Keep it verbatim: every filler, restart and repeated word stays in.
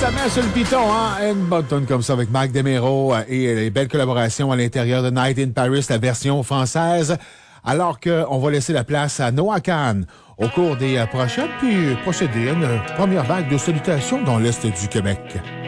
Ça met sur le piton, hein? Une bonne tonne comme ça avec Mike DeMero et les belles collaborations à l'intérieur de Night in Paris, la version française. Alors qu'on va laisser la place à Noah Kahan au cours des prochaines, puis procéder à une première vague de salutations dans l'Est du Québec.